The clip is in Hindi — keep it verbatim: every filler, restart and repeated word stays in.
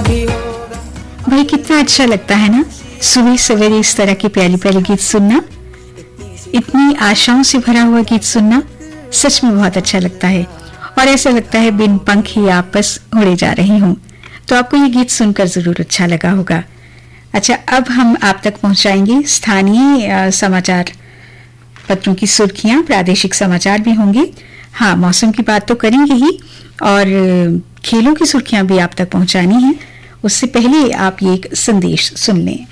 भी होगा। भाई कितना अच्छा लगता है ना सुबह सवेरे इस तरह के प्यारे प्यारे गीत सुनना, इतनी आशाओं से भरा हुआ गीत सुनना सच में बहुत अच्छा लगता है। और ऐसा लगता है बिन पंख ही आप बस उड़े जा रही हूँ। तो आपको ये गीत सुनकर जरूर अच्छा लगा होगा। अच्छा, अब हम आप तक पहुंचाएंगे स्थानीय समाचार पत्रों की सुर्खियां, प्रादेशिक समाचार भी होंगे। हाँ, मौसम की बात तो करेंगे ही और खेलों की सुर्खियां भी आप तक पहुंचानी है। उससे पहले आप ये एक संदेश सुन लें।